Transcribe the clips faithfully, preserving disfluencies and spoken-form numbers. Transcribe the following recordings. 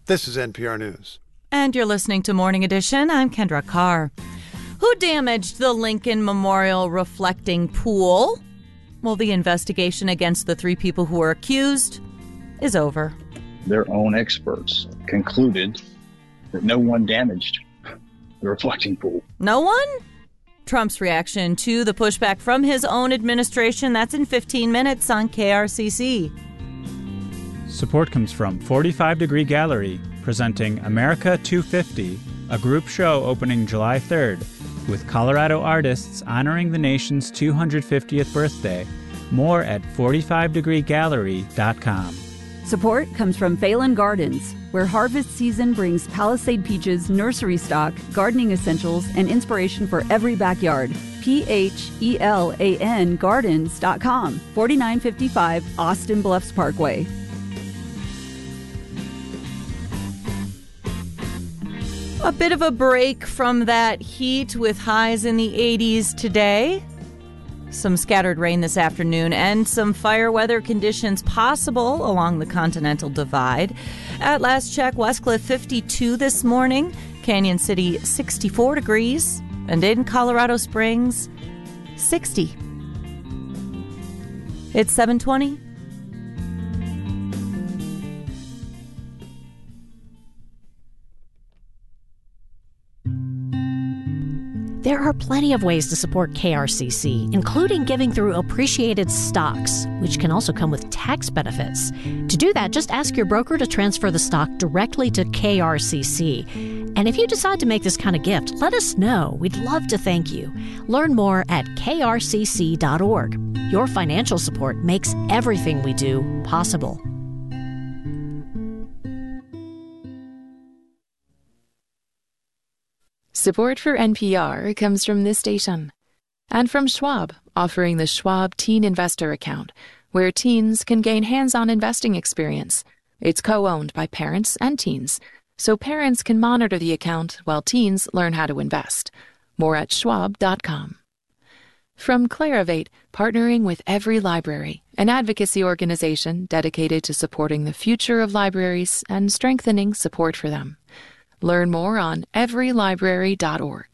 This is N P R News. And you're listening to Morning Edition. I'm Kendra Carr. Who damaged the Lincoln Memorial reflecting pool? Well, the investigation against the three people who were accused is over. Their own experts concluded that no one damaged the reflecting pool. No one? Trump's reaction to the pushback from his own administration. That's in fifteen minutes on K R C C. Support comes from forty-five Degree Gallery, presenting America two fifty, a group show opening July third, with Colorado artists honoring the nation's two hundred fiftieth birthday. More at forty-five degree gallery dot com. Support comes from Phelan Gardens, where harvest season brings Palisade Peaches nursery stock, gardening essentials, and inspiration for every backyard. P H E L A N gardens dot com, forty-nine fifty-five Austin Bluffs Parkway. A bit of a break from that heat with highs in the eighties today. Some scattered rain this afternoon and some fire weather conditions possible along the Continental Divide. At last check, Westcliff fifty-two this morning, Canyon City sixty-four degrees, and in Colorado Springs, sixty. It's seven twenty. There are plenty of ways to support K R C C, including giving through appreciated stocks, which can also come with tax benefits. To do that, just ask your broker to transfer the stock directly to K R C C. And if you decide to make this kind of gift, let us know. We'd love to thank you. Learn more at K R C C dot org. Your financial support makes everything we do possible. Support for N P R comes from this station and from Schwab, offering the Schwab Teen Investor Account, where teens can gain hands-on investing experience. It's co-owned by parents and teens, so parents can monitor the account while teens learn how to invest. More at schwab dot com. From Clarivate, partnering with Every Library, an advocacy organization dedicated to supporting the future of libraries and strengthening support for them. Learn more on every library dot org.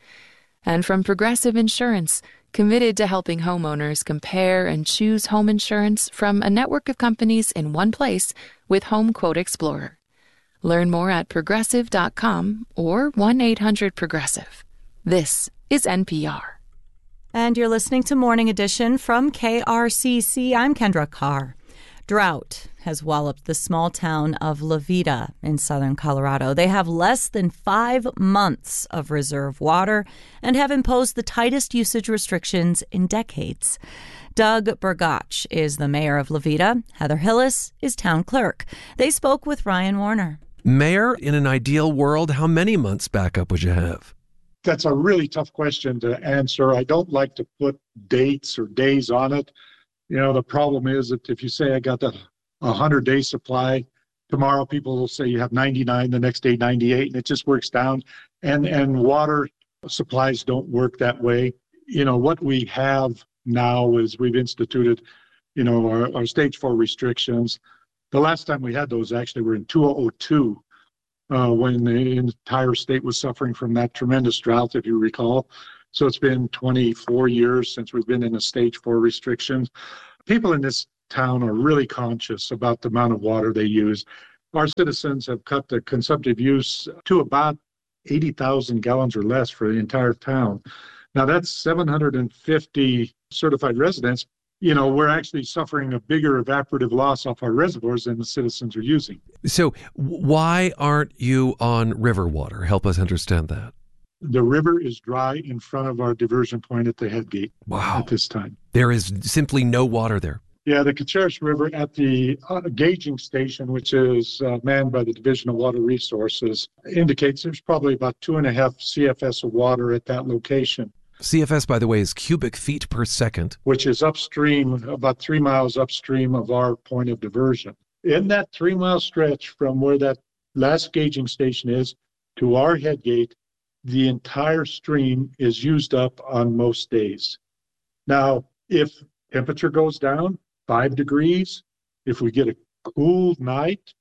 And from Progressive Insurance, committed to helping homeowners compare and choose home insurance from a network of companies in one place with Home Quote Explorer. Learn more at progressive dot com or one eight hundred progressive. This is N P R. And you're listening to Morning Edition from K R C C. I'm Kendra Carr. Drought has walloped the small town of La Veta in southern Colorado. They have less than five months of reserve water and have imposed the tightest usage restrictions in decades. Doug Burgach is the mayor of La Veta. Heather Hillis is town clerk. They spoke with Ryan Warner. Mayor, in an ideal world, how many months backup would you have? That's a really tough question to answer. I don't like to put dates or days on it. You know, the problem is that if you say I got the one hundred day supply, tomorrow people will say you have ninety-nine, the next day ninety-eight, and it just works down. And and water supplies don't work that way. You know, what we have now is we've instituted, you know, our, our stage four restrictions. The last time we had those actually were in two thousand two, uh, when the entire state was suffering from that tremendous drought, if you recall. So it's been twenty-four years since we've been in a stage four restrictions. People in this town are really conscious about the amount of water they use. Our citizens have cut the consumptive use to about eighty thousand gallons or less for the entire town. Now that's seven hundred fifty certified residents. You know, we're actually suffering a bigger evaporative loss off our reservoirs than the citizens are using. So why aren't you on river water? Help us understand that. The river is dry in front of our diversion point at the head gate. Wow. At this time. There is simply no water there. Yeah, the Caceres River at the uh, gauging station, which is uh, manned by the Division of Water Resources, indicates there's probably about two and a half C F S of water at that location. C F S, by the way, is cubic feet per second. Which is upstream, about three miles upstream of our point of diversion. In that three-mile stretch from where that last gauging station is to our head gate, the entire stream is used up on most days. Now, if temperature goes down five degrees, if we get a cool night,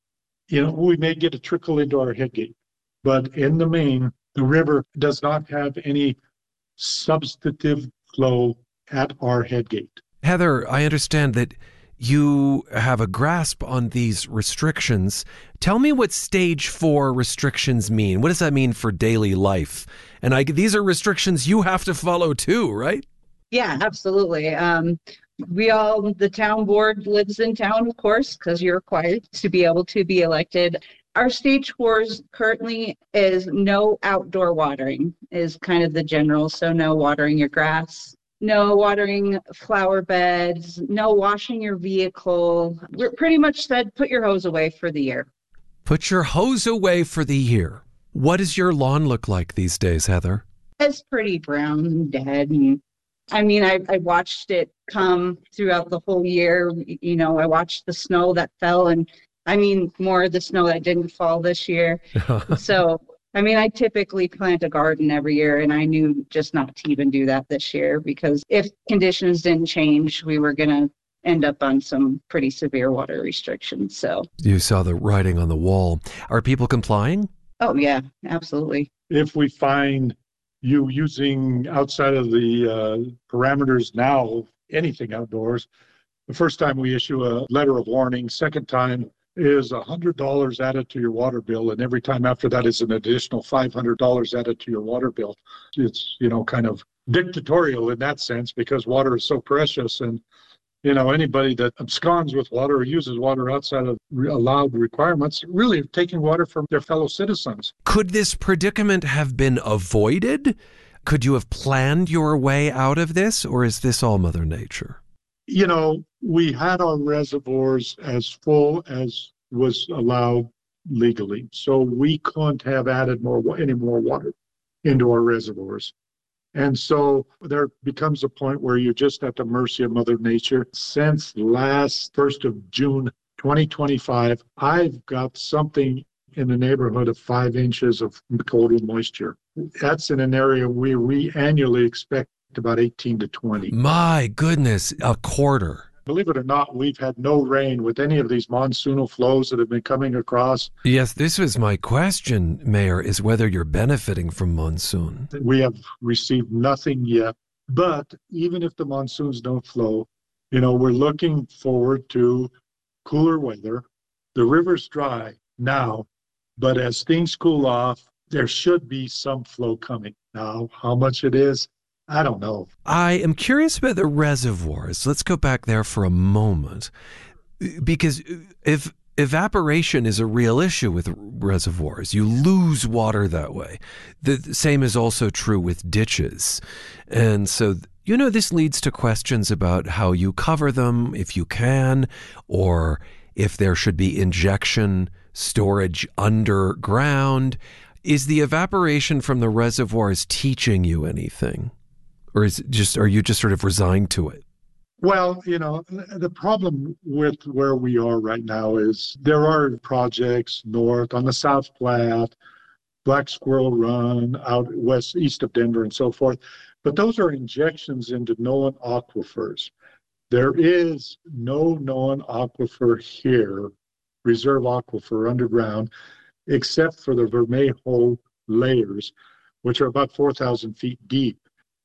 You know, we may get a trickle into our head gate, but in the main, the river does not have any substantive flow at our head gate. Heather, I understand that you have a grasp on these restrictions. Tell me what stage four restrictions mean. What does that mean for daily life? And I, these are restrictions you have to follow too, right? Yeah, absolutely. Um, we all, the town board lives in town, of course, because you're required to be able to be elected. Our stage fours currently is no outdoor watering is kind of the general. So no watering your grass, no watering flower beds, no washing your vehicle. We're pretty much said, put your hose away for the year. Put your hose away for the year. What does your lawn look like these days, Heather? It's pretty brown and dead. And I mean, I, I watched it come throughout the whole year. You know, I watched the snow that fell, and I mean, more of the snow that didn't fall this year. So, I mean, I typically plant a garden every year, and I knew just not to even do that this year, because if conditions didn't change, we were going to end up on some pretty severe water restrictions. So you saw the writing on the wall. Are people complying? Oh, yeah, absolutely. If we find you using outside of the uh, parameters now, anything outdoors, the first time we issue a letter of warning. Second time is one hundred dollars added to your water bill, and every time after that is an additional five hundred dollars added to your water bill. It's, you know, kind of dictatorial in that sense, because water is so precious, and you know, anybody that absconds with water or uses water outside of re- allowed requirements really are taking water from their fellow citizens. Could this predicament have been avoided? Could you have planned your way out of this, or is this all Mother Nature? You know, we had our reservoirs as full as was allowed legally, so we couldn't have added more any more water into our reservoirs. And so there becomes a point where you're just at the mercy of Mother Nature. Since last first of June twenty twenty-five, I've got something in the neighborhood of five inches of total moisture. That's in an area where we annually expect about eighteen to twenty. My goodness, a quarter. Believe it or not, we've had no rain with any of these monsoonal flows that have been coming across. Yes, this was my question, Mayor, is whether you're benefiting from monsoon. We have received nothing yet, but even if the monsoons don't flow, you know, we're looking forward to cooler weather. The river's dry now, but as things cool off, there should be some flow coming. Now, how much it is, I don't know. I am curious about the reservoirs. Let's go back there for a moment, because if evaporation is a real issue with reservoirs, you lose water that way. The same is also true with ditches. And so, you know, this leads to questions about how you cover them, if you can, or if there should be injection storage underground. Is the evaporation from the reservoirs teaching you anything? Or is it just, are you just sort of resigned to it? Well, you know, the problem with where we are right now is there are projects north on the South Platte, Black Squirrel Run, out west, east of Denver and so forth. But those are injections into known aquifers. There is no known aquifer here, reserve aquifer underground, except for the Vermejo layers, which are about four thousand feet deep.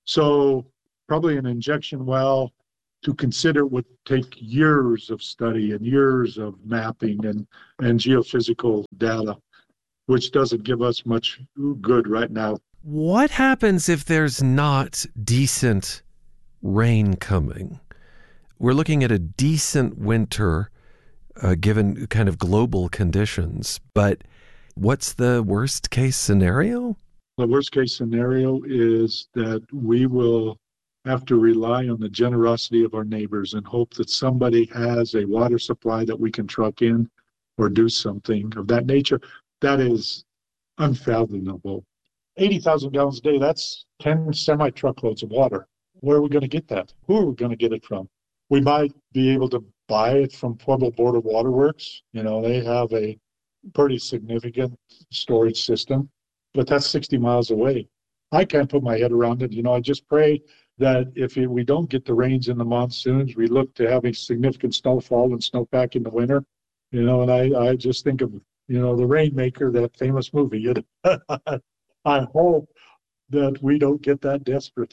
So probably an injection well to consider would take years of study and years of mapping and, and geophysical data, which doesn't give us much good right now. What happens if there's not decent rain coming? We're looking at a decent winter, uh, given kind of global conditions, but what's the worst case scenario? The worst case scenario is that we will have to rely on the generosity of our neighbors and hope that somebody has a water supply that we can truck in or do something of that nature. That is unfathomable. eighty thousand gallons a day, that's ten semi-truckloads of water. Where are we going to get that? Who are we going to get it from? We might be able to buy it from Pueblo Border Waterworks. You know, they have a pretty significant storage system, but that's sixty miles away. I can't put my head around it. You know, I just pray that if we don't get the rains in the monsoons, we look to having significant snowfall and snowpack in the winter, You know, and I, I just think of, you know, the Rainmaker, that famous movie. It, I hope that we don't get that desperate.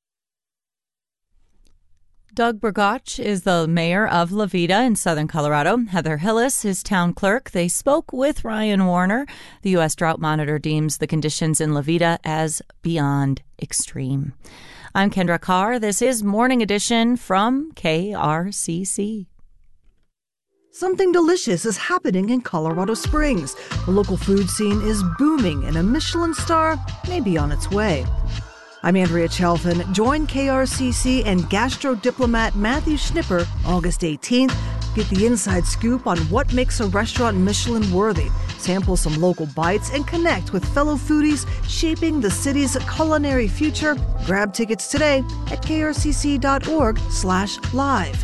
Doug Burgach is the mayor of La Veta in southern Colorado. Heather Hillis is town clerk. They spoke with Ryan Warner. The U S Drought Monitor deems the conditions in La Veta as beyond extreme. I'm Kendra Carr. This is Morning Edition from K R C C. Something delicious is happening in Colorado Springs. The local food scene is booming, and a Michelin star may be on its way. I'm Andrea Chalfin. Join K R C C and gastro diplomat Matthew Schnipper August eighteenth. Get the inside scoop on what makes a restaurant Michelin worthy. Sample some local bites and connect with fellow foodies shaping the city's culinary future. Grab tickets today at k r c c dot org slash live.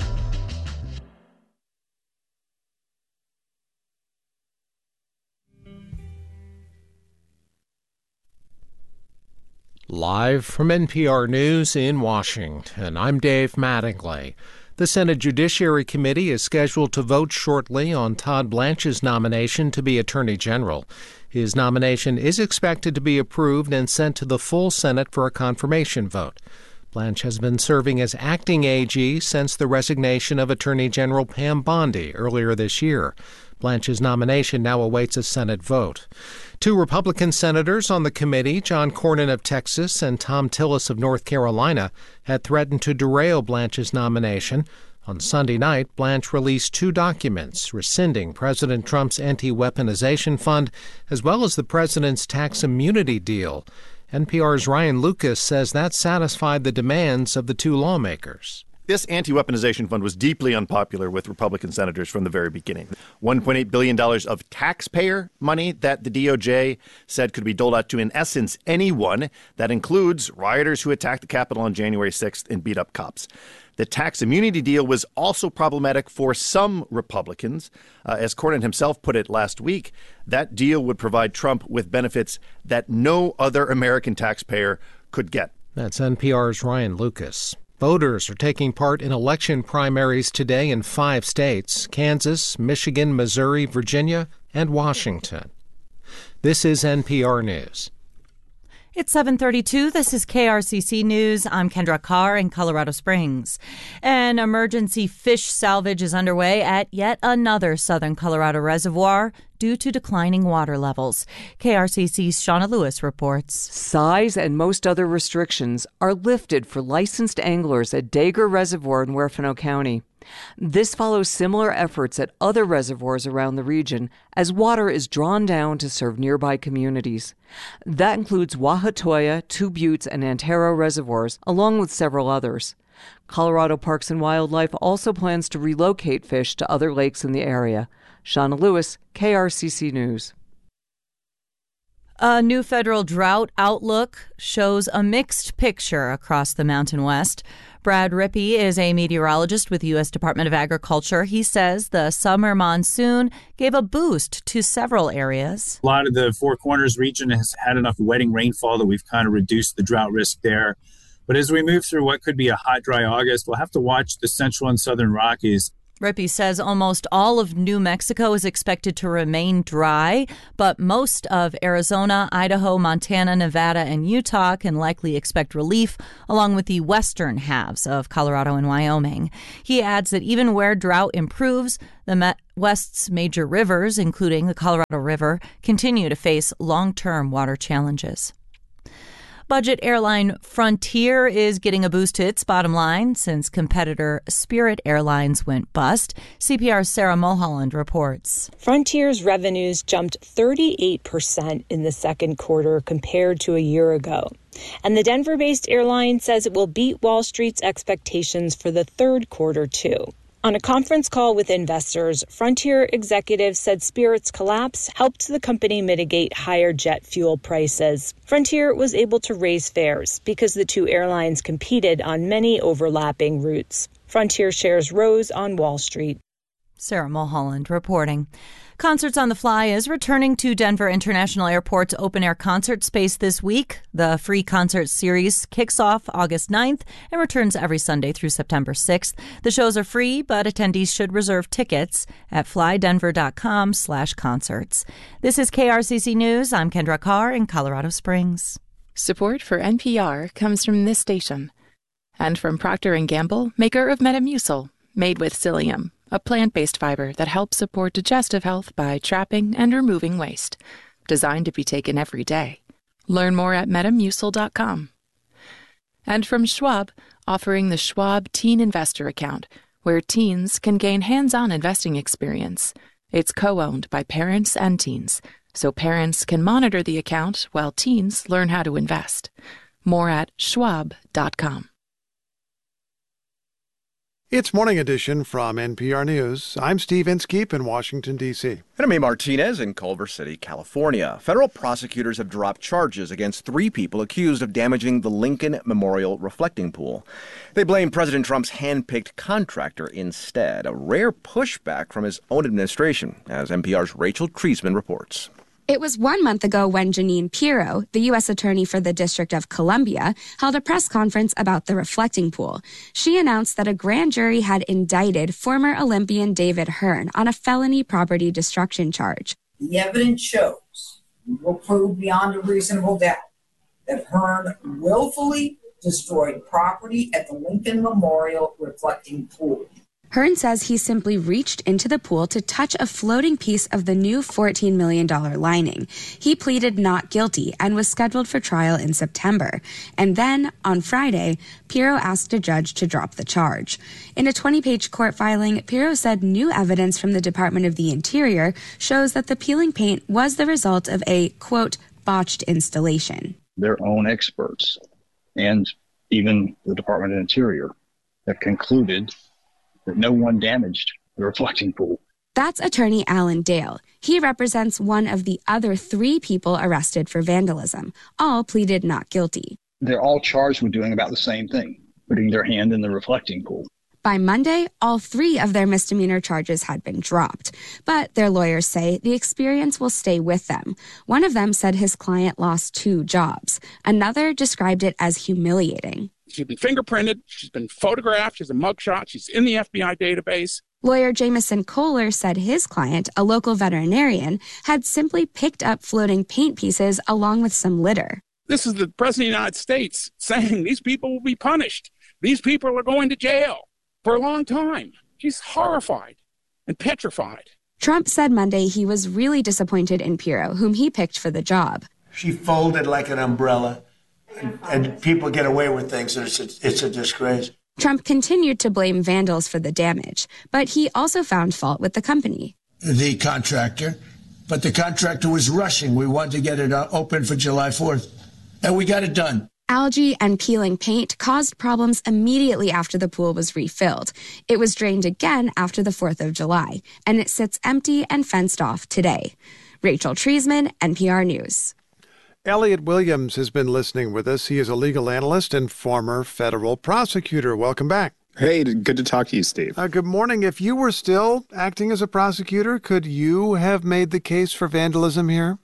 Live from N P R News in Washington, I'm Dave Mattingly. The Senate Judiciary Committee is scheduled to vote shortly on Todd Blanche's nomination to be Attorney General. His nomination is expected to be approved and sent to the full Senate for a confirmation vote. Blanche has been serving as acting A G since the resignation of Attorney General Pam Bondi earlier this year. Blanche's nomination now awaits a Senate vote. Two Republican senators on the committee, John Cornyn of Texas and Thom Tillis of North Carolina, had threatened to derail Blanche's nomination. On Sunday night, Blanche released two documents rescinding President Trump's anti-weaponization fund, as well as the president's tax immunity deal. N P R's Ryan Lucas says that satisfied the demands of the two lawmakers. This anti-weaponization fund was deeply unpopular with Republican senators from the very beginning. one point eight billion dollars of taxpayer money that the D O J said could be doled out to, in essence, anyone. That includes rioters who attacked the Capitol on January sixth and beat up cops. The tax immunity deal was also problematic for some Republicans. Uh, as Cornyn himself put it last week, that deal would provide Trump with benefits that no other American taxpayer could get. That's N P R's Ryan Lucas. Voters are taking part in election primaries today in five states: Kansas, Michigan, Missouri, Virginia, and Washington. This is N P R News. It's seven thirty-two. This is K R C C News. I'm Kendra Carr in Colorado Springs. An emergency fish salvage is underway at yet another southern Colorado reservoir due to declining water levels. K R C C's Shauna Lewis reports. Size and most other restrictions are lifted for licensed anglers at Dager Reservoir in Huerfano County. This follows similar efforts at other reservoirs around the region as water is drawn down to serve nearby communities. That includes Wahatoya, Two Buttes, and Antero reservoirs, along with several others. Colorado Parks and Wildlife also plans to relocate fish to other lakes in the area. Shauna Lewis, K R C C News. A new federal drought outlook shows a mixed picture across the Mountain West. Brad Rippey is a meteorologist with the U S Department of Agriculture. He says the summer monsoon gave a boost to several areas. A lot of the Four Corners region has had enough wetting rainfall that we've kind of reduced the drought risk there. But as we move through what could be a hot, dry August, we'll have to watch the central and southern Rockies. Rippey says almost all of New Mexico is expected to remain dry, but most of Arizona, Idaho, Montana, Nevada, and Utah can likely expect relief, along with the western halves of Colorado and Wyoming. He adds that even where drought improves, the West's major rivers, including the Colorado River, continue to face long-term water challenges. Budget airline Frontier is getting a boost to its bottom line since competitor Spirit Airlines went bust. C P R's Sarah Mulholland reports. Frontier's revenues jumped thirty-eight percent in the second quarter compared to a year ago. And the Denver-based airline says it will beat Wall Street's expectations for the third quarter, too. On a conference call with investors, Frontier executives said Spirit's collapse helped the company mitigate higher jet fuel prices. Frontier was able to raise fares because the two airlines competed on many overlapping routes. Frontier shares rose on Wall Street. Sarah Mulholland reporting. Concerts on the Fly is returning to Denver International Airport's open-air concert space this week. The free concert series kicks off August ninth and returns every Sunday through September sixth. The shows are free, but attendees should reserve tickets at flydenver.com slash concerts. This is K R C C News. I'm Kendra Carr in Colorado Springs. Support for N P R comes from this station and from Procter and Gamble, maker of Metamucil, made with psyllium, a plant-based fiber that helps support digestive health by trapping and removing waste. Designed to be taken every day. Learn more at metamucil dot com. And from Schwab, offering the Schwab Teen Investor Account, where teens can gain hands-on investing experience. It's co-owned by parents and teens, so parents can monitor the account while teens learn how to invest. More at schwab dot com. It's Morning Edition from N P R News. I'm Steve Inskeep in Washington, D C. And I'm A. Martinez in Culver City, California. Federal prosecutors have dropped charges against three people accused of damaging the Lincoln Memorial reflecting pool. They blame President Trump's hand-picked contractor instead, a rare pushback from his own administration, as N P R's Rachel Treisman reports. It was one month ago when Jeanine Pirro, the U S attorney for the District of Columbia, held a press conference about the reflecting pool. She announced that a grand jury had indicted former Olympian David Hearn on a felony property destruction charge. The evidence shows, we will prove beyond a reasonable doubt, that Hearn willfully destroyed property at the Lincoln Memorial reflecting pool. Hearn says he simply reached into the pool to touch a floating piece of the new fourteen million dollars lining. He pleaded not guilty and was scheduled for trial in September. And then, on Friday, Pirro asked a judge to drop the charge. In a twenty-page court filing, Pirro said new evidence from the Department of the Interior shows that the peeling paint was the result of a, quote, botched installation. Their own experts and even the Department of the Interior have concluded that no one damaged the reflecting pool. That's attorney Alan Dale. He represents one of the other three people arrested for vandalism. All pleaded not guilty. They're all charged with doing about the same thing, putting their hand in the reflecting pool. By Monday, all three of their misdemeanor charges had been dropped. But their lawyers say the experience will stay with them. One of them said his client lost two jobs. Another described it as humiliating. She's been fingerprinted, she's been photographed, she's a mugshot, she's in the F B I database. Lawyer Jameson Kohler said his client, a local veterinarian, had simply picked up floating paint pieces along with some litter. This is the President of the United States saying these people will be punished. These people are going to jail for a long time. She's horrified and petrified. Trump said Monday he was really disappointed in Pirro, whom he picked for the job. She folded like an umbrella. And, and people get away with things, and it's a, it's a disgrace. Trump continued to blame vandals for the damage, but he also found fault with the company. The contractor, but the contractor was rushing. We wanted to get it open for July fourth, and we got it done. Algae and peeling paint caused problems immediately after the pool was refilled. It was drained again after the fourth of July, and it sits empty and fenced off today. Rachel Treisman, N P R News. Elliot Williams has been listening with us. He is a legal analyst and former federal prosecutor. Welcome back. Hey, good to talk to you, Steve. Uh, good morning. If you were still acting as a prosecutor, could you have made the case for vandalism here?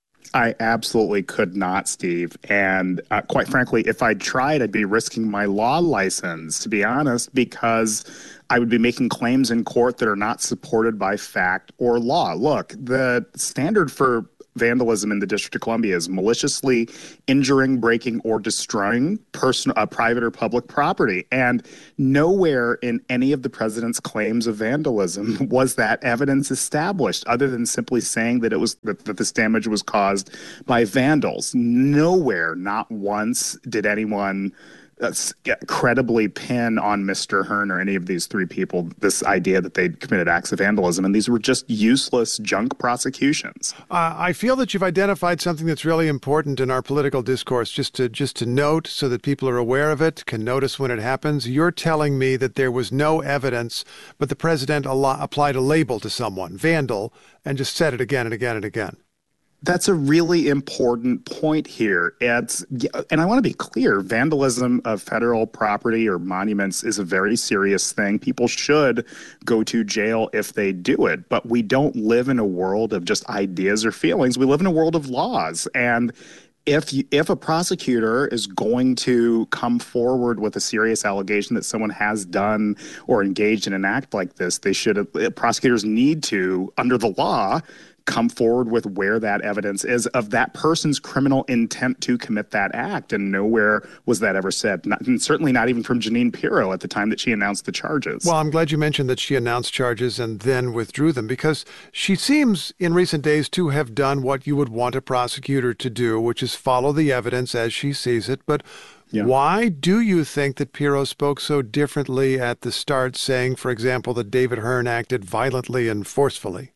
I absolutely could not, Steve. And uh, quite frankly, if I tried, I'd be risking my law license, to be honest, because I would be making claims in court that are not supported by fact or law. Look, the standard for vandalism in the District of Columbia is maliciously injuring, breaking, or destroying personal, uh, private or public property. And nowhere in any of the president's claims of vandalism was that evidence established, other than simply saying that it was that, that this damage was caused by vandals. Nowhere, not once, did anyone uh, credibly pin on Mister Hearn or any of these three people this idea that they'd committed acts of vandalism, and these were just useless junk prosecutions. Uh, I feel that you've identified something that's really important in our political discourse, just to just to note so that people are aware of it, can notice when it happens. You're telling me that there was no evidence, but the president al- applied a label to someone, vandal, and just said it again and again and again. That's a really important point here. It's, and I want to be clear, vandalism of federal property or monuments is a very serious thing. People should go to jail if they do it, but we don't live in a world of just ideas or feelings. We live in a world of laws. And if you, if a prosecutor is going to come forward with a serious allegation that someone has done or engaged in an act like this, they should, prosecutors need to, under the law, come forward with where that evidence is of that person's criminal intent to commit that act. And nowhere was that ever said. Not, and certainly not even from Jeanine Pirro at the time that she announced the charges. Well, I'm glad you mentioned that she announced charges and then withdrew them, because she seems in recent days to have done what you would want a prosecutor to do, which is follow the evidence as she sees it. But yeah. Why do you think that Pirro spoke so differently at the start, saying, for example, that David Hearn acted violently and forcefully?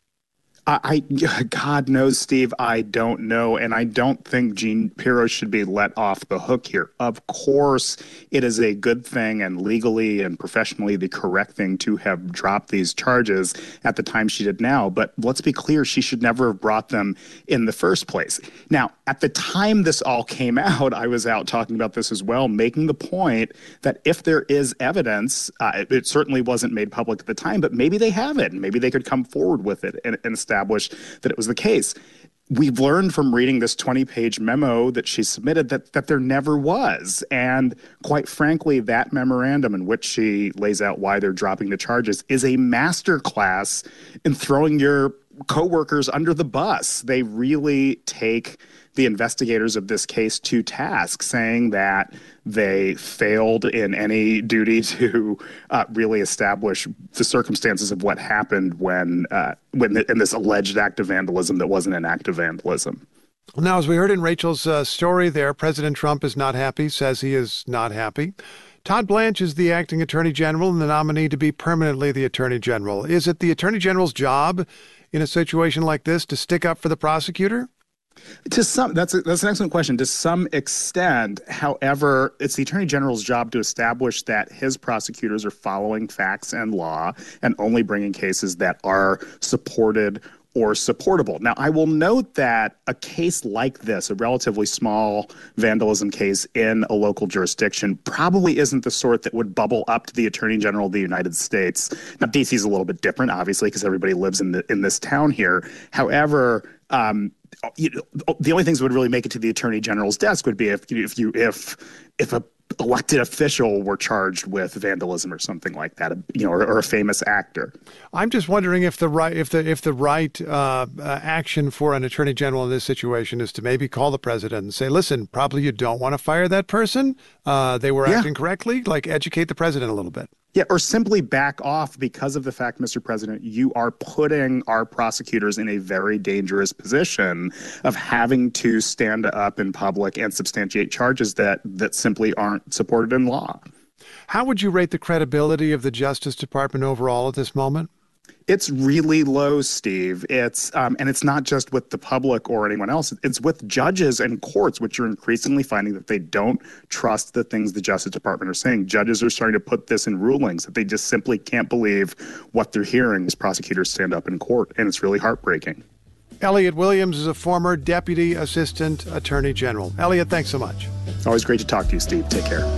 I, God knows, Steve, I don't know. And I don't think Jeanine Pirro should be let off the hook here. Of course, it is a good thing and legally and professionally the correct thing to have dropped these charges at the time she did now. But let's be clear, she should never have brought them in the first place. Now, at the time this all came out, I was out talking about this as well, making the point that if there is evidence, uh, it, it certainly wasn't made public at the time, but maybe they have it. And maybe they could come forward with it and, and establish that it was the case. We've learned from reading this twenty-page memo that she submitted that that there never was. And quite frankly, that memorandum in which she lays out why they're dropping the charges is a masterclass in throwing your coworkers under the bus. They really take the investigators of this case to task, saying that they failed in any duty to uh, really establish the circumstances of what happened when, uh, when the, in this alleged act of vandalism that wasn't an act of vandalism. Now, as we heard in Rachel's uh, story there, President Trump is not happy, says he is not happy. Todd Blanche is the acting attorney general and the nominee to be permanently the attorney general. Is it the attorney general's job in a situation like this to stick up for the prosecutor? To some, that's a, that's an excellent question. To some extent, however, it's the attorney general's job to establish that his prosecutors are following facts and law and only bringing cases that are supported or supportable. Now, I will note that a case like this, a relatively small vandalism case in a local jurisdiction, probably isn't the sort that would bubble up to the Attorney General of the United States. Now, D C is a little bit different, obviously, because everybody lives in the in this town here. However, um, you know, the only things that would really make it to the Attorney General's desk would be if you if you if if a elected official were charged with vandalism or something like that, you know, or, or a famous actor. I'm just wondering if the right if the if the right uh, uh, action for an attorney general in this situation is to maybe call the president and say, "Listen, probably you don't want to fire that person. Uh, they were yeah. acting correctly." Like, educate the president a little bit. Yeah, or simply back off because of the fact, Mister President, you are putting our prosecutors in a very dangerous position of having to stand up in public and substantiate charges that that simply aren't supported in law. How would you rate the credibility of the Justice Department overall at this moment? It's really low, Steve. It's um, and it's not just with the public or anyone else. It's with judges and courts, which are increasingly finding that they don't trust the things the Justice Department are saying. Judges are starting to put this in rulings that they just simply can't believe what they're hearing as prosecutors stand up in court, and it's really heartbreaking. Elliot Williams is a former Deputy Assistant Attorney General. Elliot, thanks so much. Always great to talk to you, Steve. Take care.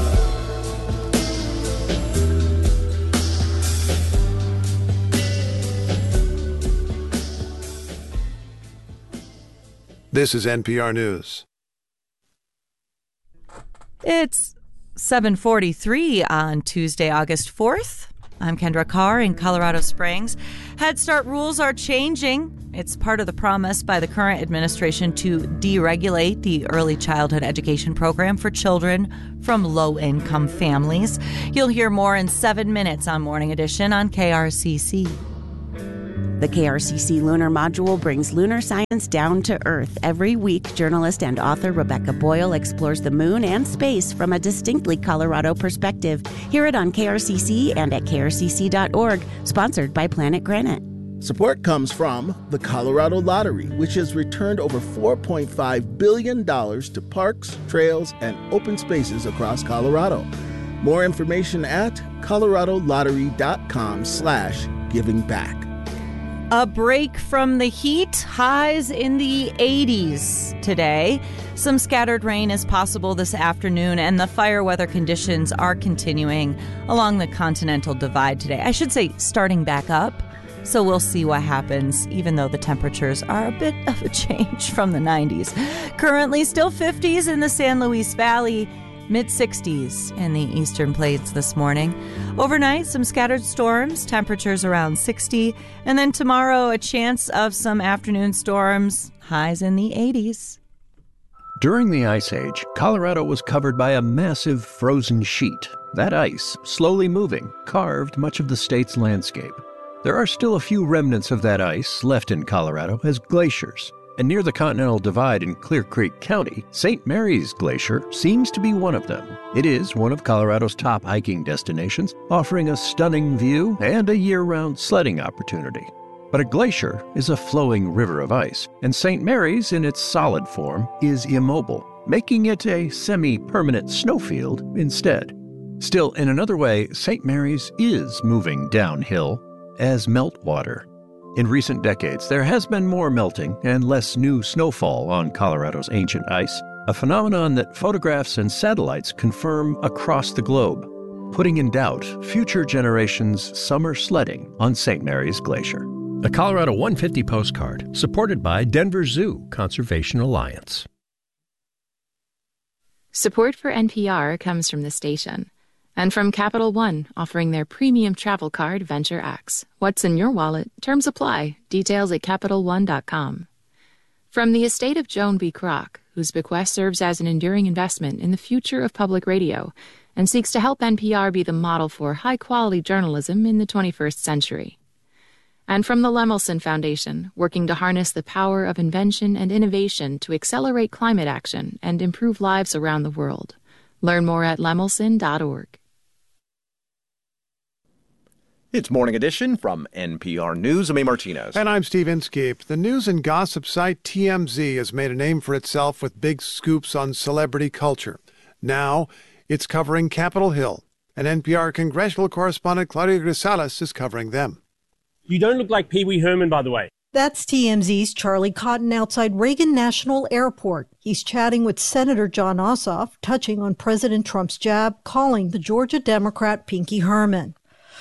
This is N P R News. It's seven forty-three on Tuesday, August fourth. I'm Kendra Carr in Colorado Springs. Head Start rules are changing. It's part of the promise by the current administration to deregulate the early childhood education program for children from low-income families. You'll hear more in seven minutes on Morning Edition on K R C C. The K R C C Lunar Module brings lunar science down to Earth. Every week, journalist and author Rebecca Boyle explores the moon and space from a distinctly Colorado perspective. Hear it on K R C C and at K R C C dot org, sponsored by Planet Granite. Support comes from the Colorado Lottery, which has returned over four point five billion dollars to parks, trails, and open spaces across Colorado. More information at colorado lottery dot com slash giving back. A break from the heat, highs in the eighties today. Some scattered rain is possible this afternoon, and the fire weather conditions are continuing along the Continental Divide today. I should say starting back up, so we'll see what happens, even though the temperatures are a bit of a change from the nineties. Currently still fifties in the San Luis Valley, mid-sixties in the Eastern Plains this morning. Overnight, some scattered storms, temperatures around sixty. And then tomorrow, a chance of some afternoon storms, highs in the eighties. During the Ice Age, Colorado was covered by a massive frozen sheet. That ice, slowly moving, carved much of the state's landscape. There are still a few remnants of that ice left in Colorado as glaciers. And near the Continental Divide in Clear Creek County, Saint Mary's Glacier seems to be one of them. It is one of Colorado's top hiking destinations, offering a stunning view and a year-round sledding opportunity. But a glacier is a flowing river of ice, and Saint Mary's in its solid form is immobile, making it a semi-permanent snowfield instead. Still, in another way, Saint Mary's is moving downhill as meltwater. In recent decades, there has been more melting and less new snowfall on Colorado's ancient ice, a phenomenon that photographs and satellites confirm across the globe, putting in doubt future generations' summer sledding on Saint Mary's Glacier. A Colorado one fifty postcard, supported by Denver Zoo Conservation Alliance. Support for N P R comes from the station. And from Capital One, offering their premium travel card, Venture X. What's in your wallet? Terms apply. Details at Capital One dot com. From the estate of Joan B. Kroc, whose bequest serves as an enduring investment in the future of public radio and seeks to help N P R be the model for high-quality journalism in the twenty-first century. And from the Lemelson Foundation, working to harness the power of invention and innovation to accelerate climate action and improve lives around the world. Learn more at lemelson dot org. It's Morning Edition from N P R News. I'm A. Martinez. And I'm Steve Inskeep. The news and gossip site T M Z has made a name for itself with big scoops on celebrity culture. Now, it's covering Capitol Hill. And N P R congressional correspondent Claudia Grisales is covering them. You don't look like Pee Wee Herman, by the way. That's T M Z's Charlie Cotton outside Reagan National Airport. He's chatting with Senator Jon Ossoff, touching on President Trump's jab, calling the Georgia Democrat Pinky Herman.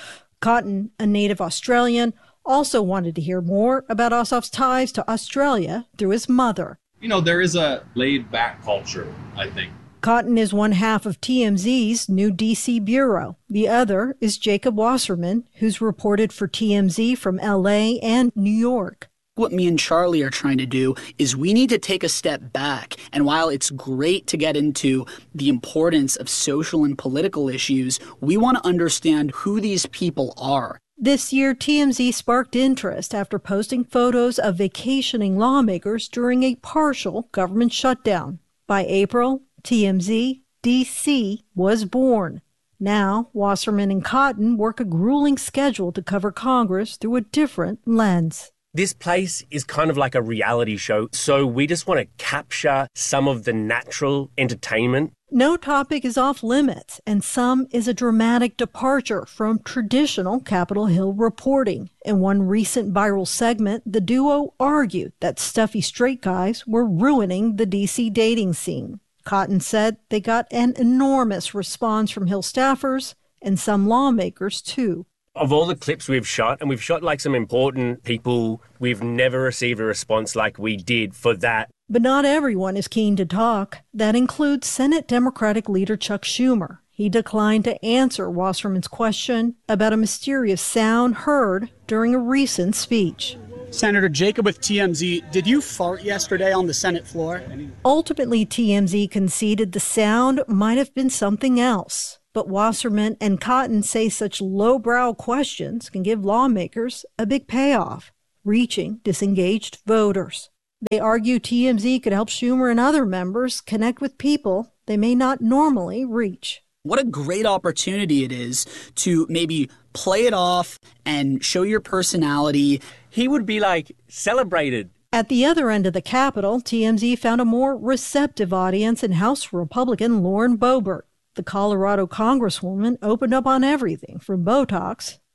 Cotton, a native Australian, also wanted to hear more about Ossoff's ties to Australia through his mother. You know, there is a laid-back culture, I think. Cotton is one half of T M Z's new D C bureau. The other is Jacob Wasserman, who's reported for T M Z from L A and New York. What me and Charlie are trying to do is we need to take a step back. And while it's great to get into the importance of social and political issues, we want to understand who these people are. This year, T M Z sparked interest after posting photos of vacationing lawmakers during a partial government shutdown. By April, T M Z D C was born. Now, Wasserman and Cotton work a grueling schedule to cover Congress through a different lens. This place is kind of like a reality show, so we just want to capture some of the natural entertainment. No topic is off limits, and some is a dramatic departure from traditional Capitol Hill reporting. In one recent viral segment, the duo argued that stuffy straight guys were ruining the D C dating scene. Cotton said they got an enormous response from Hill staffers and some lawmakers, too. Of all the clips we've shot, and we've shot like some important people, we've never received a response like we did for that. But not everyone is keen to talk. That includes Senate Democratic leader Chuck Schumer. He declined to answer Wasserman's question about a mysterious sound heard during a recent speech. Senator Jacob with T M Z, did you fart yesterday on the Senate floor? Ultimately, T M Z conceded the sound might have been something else. But Wasserman and Cotton say such lowbrow questions can give lawmakers a big payoff, reaching disengaged voters. They argue T M Z could help Schumer and other members connect with people they may not normally reach. What a great opportunity it is to maybe play it off and show your personality. He would be like celebrated. At the other end of the Capitol, T M Z found a more receptive audience in House Republican Lauren Boebert. The Colorado Congresswoman opened up on everything from Botox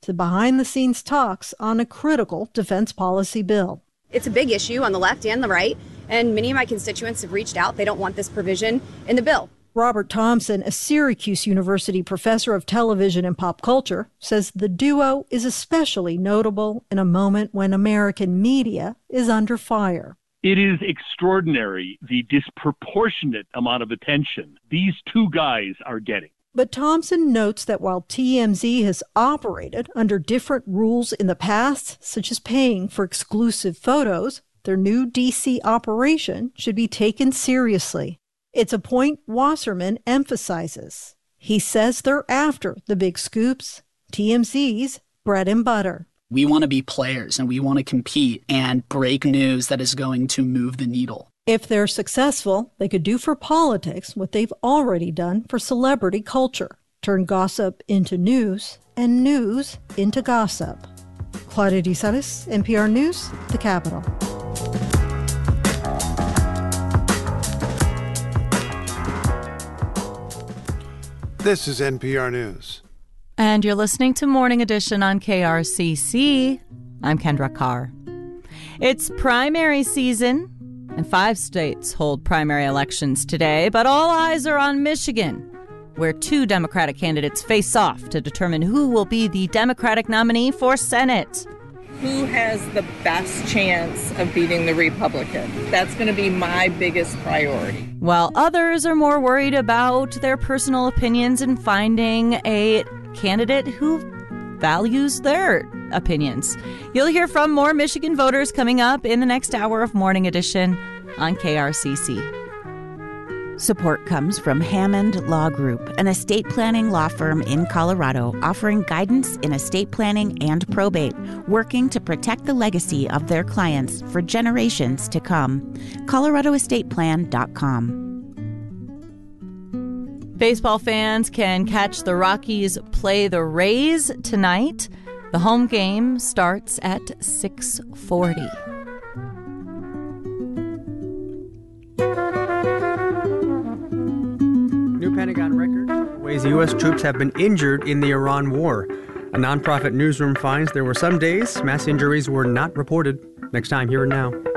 to behind-the-scenes talks on a critical defense policy bill. It's a big issue on the left and the right, and many of my constituents have reached out. They don't want this provision in the bill. Robert Thompson, a Syracuse University professor of television and pop culture, says the duo is especially notable in a moment when American media is under fire. It is extraordinary the disproportionate amount of attention these two guys are getting. But Thompson notes that while T M Z has operated under different rules in the past, such as paying for exclusive photos, their new D C operation should be taken seriously. It's a point Wasserman emphasizes. He says they're after the big scoops, T M Z's bread and butter. We want to be players and we want to compete and break news that is going to move the needle. If they're successful, they could do for politics what they've already done for celebrity culture. Turn gossip into news and news into gossip. Claudia De Salis, N P R News, The Capitol. This is N P R News. And you're listening to Morning Edition on K R C C. I'm Kendra Carr. It's primary season, and five states hold primary elections today, but all eyes are on Michigan, where two Democratic candidates face off to determine who will be the Democratic nominee for Senate. Who has the best chance of beating the Republican? That's going to be my biggest priority. While others are more worried about their personal opinions and finding a candidate who values their opinions. You'll hear from more Michigan voters coming up in the next hour of Morning Edition on K R C C. Support comes from Hammond Law Group, an estate planning law firm in Colorado offering guidance in estate planning and probate, working to protect the legacy of their clients for generations to come. colorado estate plan dot com. Baseball fans can catch the Rockies play the Rays tonight. The home game starts at six forty. New Pentagon record ways U S troops have been injured in the Iran war. A nonprofit newsroom finds there were some days mass injuries were not reported. Next time, Here and Now.